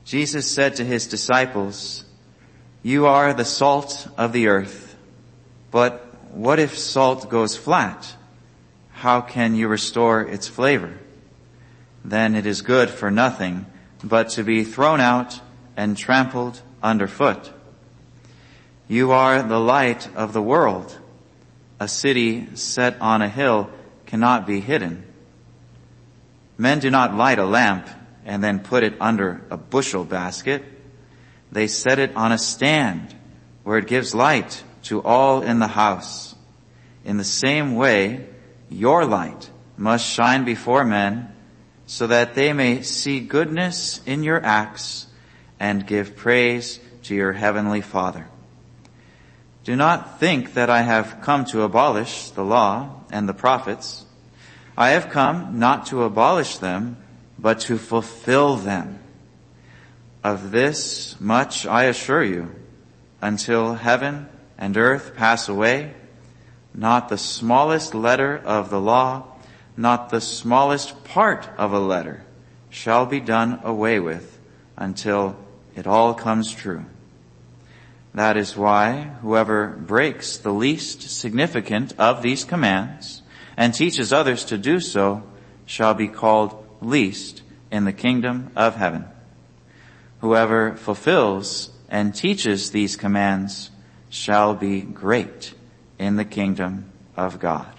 Jesus said to his disciples, "You are the salt of the earth, but what if salt goes flat? How can you restore its flavor? Then it is good for nothing but to be thrown out and trampled underfoot. You are the light of the world. A city set on a hill cannot be hidden. Men do not light a lamp and then put it under a bushel basket. They set it on a stand where it gives light to all in the house. In the same way, your light must shine before men so that they may see goodness in your acts and give praise to your heavenly Father. Do not think that I have come to abolish the law and the prophets. I have come not to abolish them, but to fulfill them. Of this much I assure you, until heaven and earth pass away, not the smallest letter of the law, not the smallest part of a letter, shall be done away with until it all comes true. That is why whoever breaks the least significant of these commands and teaches others to do so shall be called least in the kingdom of heaven. Whoever fulfills and teaches these commands shall be great in the kingdom of God."